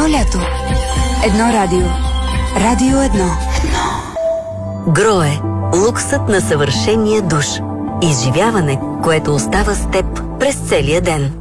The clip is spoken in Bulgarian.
лято. Едно радио. Радио 1. Грое. Луксът на съвършения душ. Изживяване, което остава с теб през целия ден.